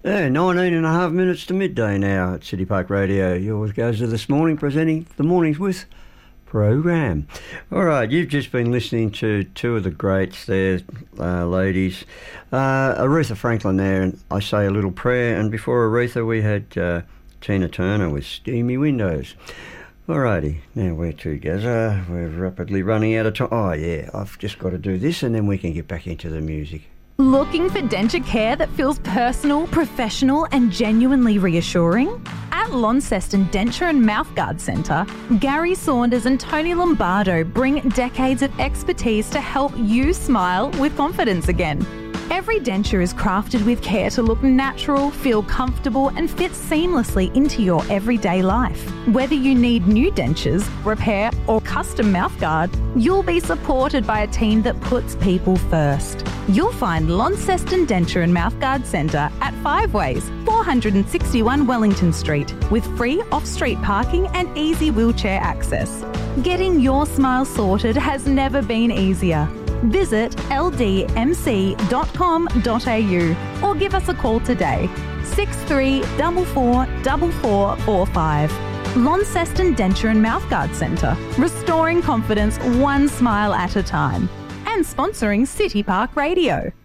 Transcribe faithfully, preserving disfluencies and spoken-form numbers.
Yeah, nineteen and a half minutes to midday now at City Park Radio. Yours goes to This Morning, presenting The Mornings with program. All right, you've just been listening to two of the greats there, uh, ladies. Uh, Aretha Franklin there, and I Say a Little Prayer, and before Aretha we had uh, Tina Turner with Steamy Windows. Alrighty, now we're together. We're rapidly running out of time. Oh yeah, I've just got to do this and then we can get back into the music. Looking for denture care that feels personal, professional and genuinely reassuring? At Launceston Denture and Mouthguard Centre, Gary Saunders and Tony Lombardo bring decades of expertise to help you smile with confidence again. Every denture is crafted with care to look natural, feel comfortable and fit seamlessly into your everyday life. Whether you need new dentures, repair or custom mouthguard, you'll be supported by a team that puts people first. You'll find Launceston Denture and Mouthguard Centre at Five Ways, four sixty-one Wellington Street, with free off-street parking and easy wheelchair access. Getting your smile sorted has never been easier. Visit l d m c dot com dot a u or give us a call today, six three four four four four four five. Launceston Denture and Mouthguard Centre, restoring confidence one smile at a time. And sponsoring City Park Radio.